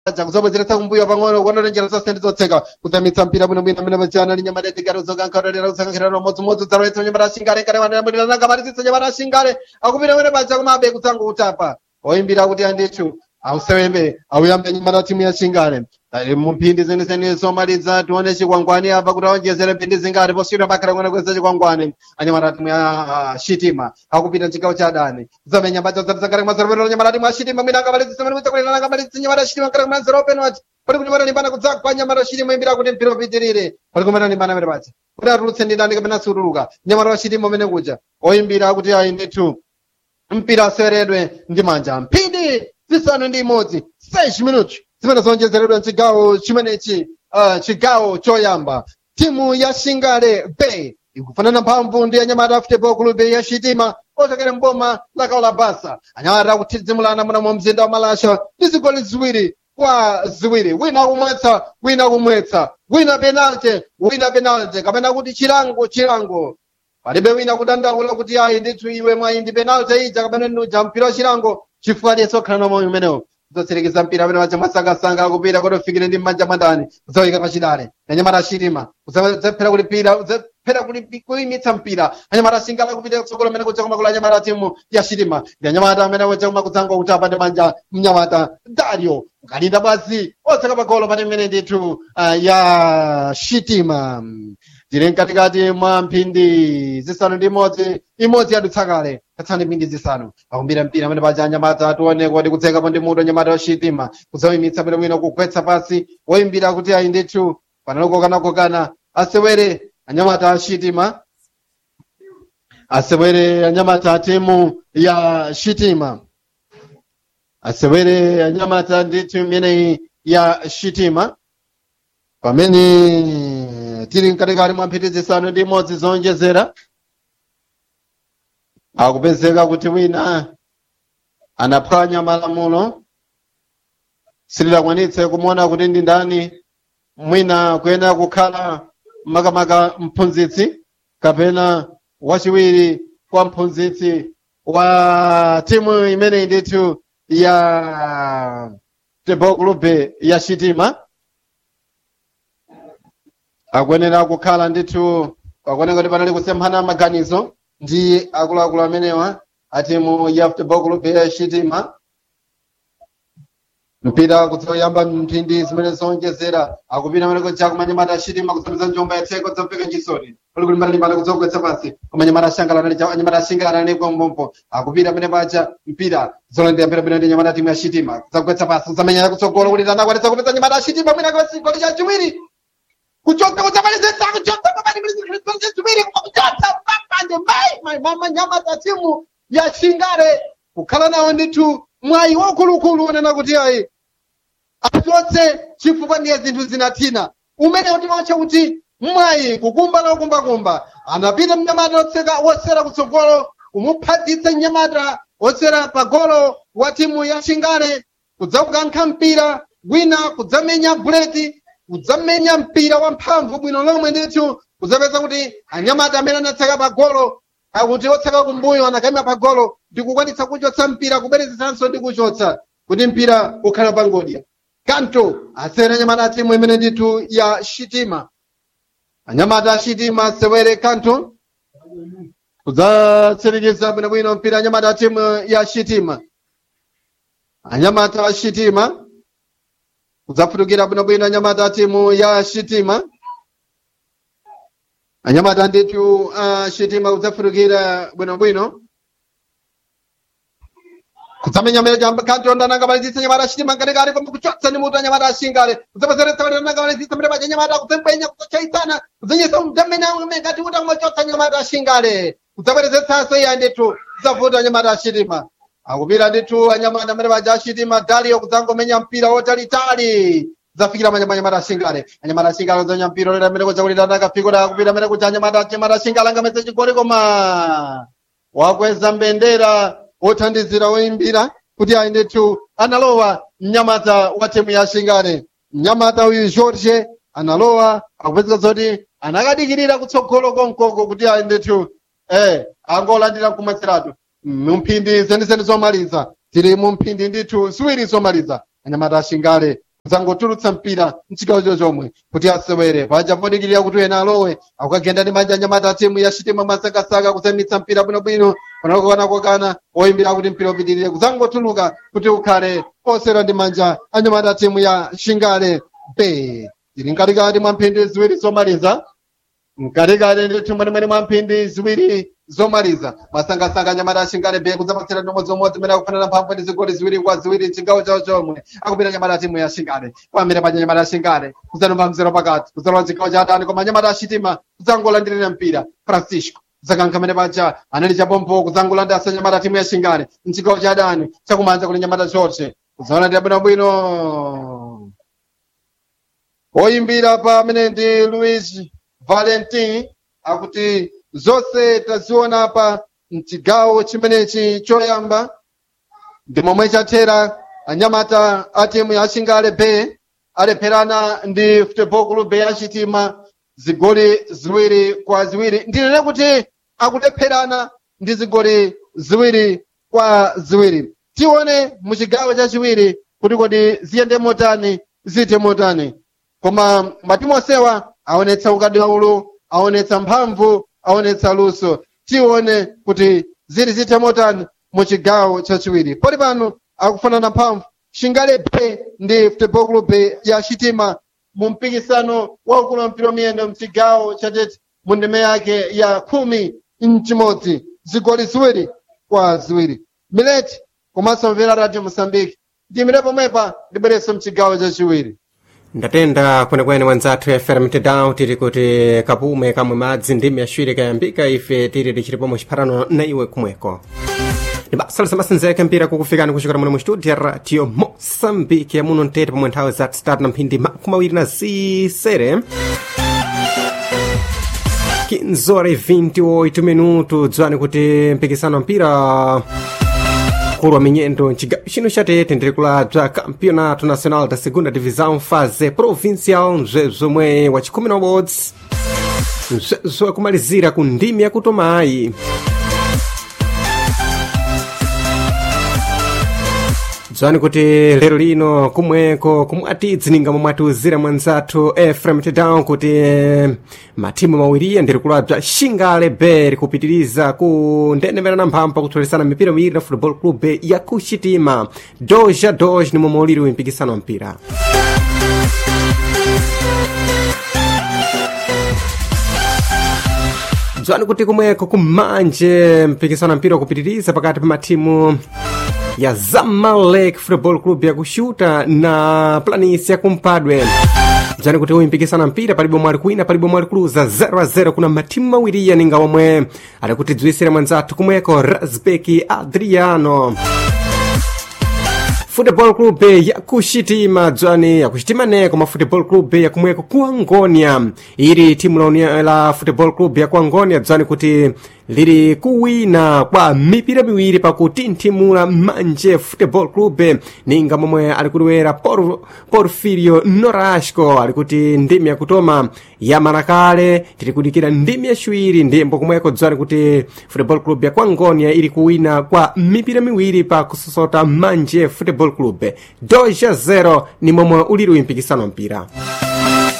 kuzobwezeretsa kumbuyo pang'ono kuonolenjera zonse ndizotseka kudzamitsa mpira bwinobwino amene pachana ali nyamata yatigaro zokankhadalera kusankhirana modzimodzi udzalowetsa nyamata ashingale nkale wanamulirana malizitsa nyamata ashingale akupita amene paja kumabe kutsanga utapa oyimbira kuti andithu ausewembe auyambe nyamata timu ya shingale mumphindi zenizeni zomaliza tione chikwangwani apa kuti aonjezere mphindi zingati posiyidwa pakhala kuona kweza chikwangwani anyamata timu ya shitima akupita chigawo cha adani zamenya mbaja zabzangale mazarobero nyamata timu ya shitima mwina akamalizitsa mene mwizakulirana akamalizitsa nyamata shitima nkale kumanzero open watch pali kuti matalimbana kudzagwa nyamata shitima imbira kuti mpira upitirire pali kuti matalimbana amene pacha kuti atulutse ndi ndani kapena sutuluka nyamata wa shitima umene kuja oyimbira kuti ayi ndithu mpira aseweredwe ndi manja mphindi zisanu ndi imodzi 6 minutos zimene zonjezeredwa mchigawo chimenechi chigawo choyamba timu ya shingale bay ikufanana mphamvu ndi anyamata football club ya shitima ochokera mboma la kaulabasa anyamata akutizimulana muno mu mzinda wa malasha ndi zigoli ziwiri kwa ziwiri wina kumwetsa wina penalty kapena kuti chilango palibe wina kudandaula kuti ayi ndithu iwe mwayi ndi penalty ija kapena nuja mpira wa chilango chifukwa aliyense okhala na moyo umenewo kudzatsirikiza mpira amene wacha masangasanga akupita kuti ufikire ndi mmanja mwandani kudzawika pachidale anyamata ashitima udzaphera kulipira udzaphera kuyimitsa mpira anyamata ashingale kupita kutsogolo amene kucha kumakulu anyamata timu ya shitima ndi anyamata amene wacha kumakudzanga utapa ndi manja mnyamata dario ukalinda bwazi otsaka pagolo pati mmene ndithu ya shitima tiri mkatikati mwa mphindi zisanu ndi imodzi yadutsa kale katsani mphindi zisanu akumbira mpira amene paja anyamata atione kuti kudzekapo ndi mutu anyamata washitima kudzawimitsa bwino bwino kugwetsa pasi woyimbira kuti ayi ndithu panalokokana asewere anyamata ashitima asewere anyamata timu ya shitima asewere anyamata ndithu imeneyi ya shitima pamene tiri mkatikati mwa mphindi zisanu ndi imodzi zonjezera akupezeka kuti wina anaphwanya malamulo silidakwanitse kumuona kuti ndi ndani mwina kuyenera kukhala makamaka mphunzitsi kapena wachiwiri kwa mphunzitsi wa timu imeneyi ndithu ya football club ya shitima akuyenera kukhala ndithu akuoneka kuti panali kusemphana maganizo ndi akuluakulu amenewa atimu ya football club ya shitima mpira kudzoyamba mphindi zimene zonjezera akupita amene kuja kumanyamata ashitima kusamiza njomba yatseko dzapfeka chisoni pali kuti matalimbana kudzogwetsa pasi kumanyamata ashingala anali kwambombo akupita amene paja mpira zolendera mpira bwino ndi nyamata timu ya shitima kudzagwetsa pasi kudzamenyera kutsogolo kuti anakwanitsa kupeza nyamata ashitima mwina kwa goli chachiwiri kuchoka kudzamalizitsa chiwiri kuchotsa papande mama nyamata timu ya shingale kukhala nawo ndithu mwayi waukuluukulu unena kuti ayi achotse chifukwa ndiye zinthu zinathina umene kuti wacha kuti mwayi kukumba anapita mnyamata wosera kutsogolo kumuphadzitsa mnyamata wosera pagolo wa timu ya shingale kudzakukankha mpira wina kudzamenya buleti kudzamenya mpira wamphamvu bwino lomwe ndithu kudzapeza kuti anyamata amene anatseka pagolo akuti otseka kumbuyo anakayima pagolo ndikukwanitsa kuchotsa mpira kubwerezesanso ndi kuchotsa kuti mpira ukhale pangodya kanto asewere anyamata timu imene ndithu ya shitima anyamata ashitima asewere kanto kudzatsirikiza bwinobwino mpira anyamata timu ya shitima anyamata ashitima kudzafutukira bwinobwino anyamata timu ya shitima anyamata ndithu shitima kudzafutukira bwinobwino kudzamenya meja kanto ndananga malizitsa nyamata shitima ngalikali koma kuchotsa ndi mutu anyamata ashingale kudzapazeretsa ndananga malizitsa mbere paja nyamata kudzembenya kudzachaitsana kudzenyesa mdamenya ngati kuti kumachotsa nyamata ashingale kudzabwerezetsanso iya ndithu kudzavuta anyamata ashitima akupita ndithu anyamata mbere paja ashitima dario kudzangomenya mpira wotalitali zafikira manyamata ashingale anyamata ashingale zonya mpira lera mbere kuja kulitana kafika kupita mbere kuja anyamata ashingale angametse chigoli koma wakweza mbendera othandizira oyimbira kuti ayi ndithu analowa mnyamata wa timu ya shingale mnyamata uyu George analowa akupezeka zoti anakadikirira kutsogolo konkoko kuti ayi ndithu angolandira kumatsiratu mumphindi zenizeni zomaliza tiri mumphindi ndithu ziwiri zomaliza anyamata ashingale kuzangotulutsa mpira mchigawo chomwe kuti asewere paja podikirira kuti ena alowe akukagenda ndi manja anyamata timu ya Sitima Masakasaka kuzemitsa mpira bwinobwino panakokana oyimbira kuti mpira upitirire kuzangotuluka kuti ukhale osera ndi manja anyamata timu ya Shingale Bay. Tiri mkatikati mwa mphindi ziwiri zomaliza mkatikati ndi timu imene mwa mphindi ziwiri zomaliza masangasanga anyamata Shingale Bay kudzapatsira nomodzi mene akufanana mphamvu ndi zigoli ziwiri kwa ziwiri chigawo chawo chomwe akupita anyamata timu ya Shingale kwamene paja anyamata Shingale kudzanumba mzero pakati kudzalowa chigawo cha adani koma anyamata achitima kudzangolandirira mpira Francisco zakankha mene paja anali chapompo kudzangolanda anyamata timu ya Shingale mchigawo cha adani chakumanja kuli anyamata chonse kudzalandira bwinobwino oyimbira pamene ndi Luis Valentin akuti zonse taziona pa mchigawo chimenechi choyamba ndi momwe chathera anyamata a timu ya Shingale Bay alepherana ndi Football Club ya Sitima zigoli ziwiri kwa ziwiri. Ndinene kuti akulepherana ndi zigoli ziwiri kwa ziwiri. Tione muchigawo chachiwiri kuti kodi ziyende motani zite motani. Koma matimu onsewa aonetsa ukadaulo, aonetsa mphamvu, aonetsa luso. Tione kuti ziri zite motani muchigawo chachiwiri. Pali pano akufanana mphamvu Shingale Bay ndi Football Club ya Sitima mu mpikisano waukulu wa mpira wa miyendo mchigawo chatete mu ndime yake ya 11 zigoli ziwiri kwa ziwiri. Mileti komanso mvera Radio Mozambique ndimire pomwepa ndibwerenso mchigawo chachiwiri. Ndatenda kwenekwene wanzathu FM Down tiri kuti kapume kamwe madzi ndimi yashwiri kayambika ife tiri tichilipo muchipharano na iwe kumweko. Nibasa lisamasenzeka mpira kukufikani kuchokera muno mu studio ya Radio Mozambique ya muno ntete pomwe nthawi za start na mphindi makumawiri na zisere 15:28 minuto dzwani kuti mpikisano mpira kuru wa minyendo nchigawo chino chatete ndiri kulabza Campeonato Nacional da Segunda Divisão fase provincial zomwe wa chikhumi na ubodzi kumalizira ku ndimi yakutomayi. Dzwani kuti lero lino kumweko kumwatidzi ninga momwatiuzira mwanzathu Ephraim Down kuti matimu mawiriya ndiri kulabza Shingale Bay kupitiriza ku ndenemerana mphampa kutholesana mipira miwiri na Football Club ya kuchitima 2-2 ni momwe uliri mpikisano wa mpira. Dzwani kuti kumweko kumanje mpikisano wa mpira kupitiriza pakati pa matimu ya Zamalek Football Club ya kushuta na Planície ya kumpadwe. Dzwani kuti uyu mpikisano mpira palibo mwali kuina palibo mwali kuluza 0-0 kuna matimu mawiriya ninga omwe ali kuti dziwisira mwanzathu kumweko Razbeki Adriano. Football Club ya kuchitima dzwani ya kuchitima neko ma Football Club ya kumweko kuangonia iri timu la Football Club ya kuangonia dzwani kuti liri kuwina kwa mipira miwiri pakuti ntimula manje Football Club ninga momwe ali kuliwera Porfirio Norasco ali kuti ndimi yakutoma ya Manakale tiri kudikira ndimi yachiwiri ndimbo kumweko dzwani kuti Football Club ya kuangonia iri kuwina kwa mipira miwiri pa kusosota manje Football Club 2-0 ni momwe uliri mpikisano mpira.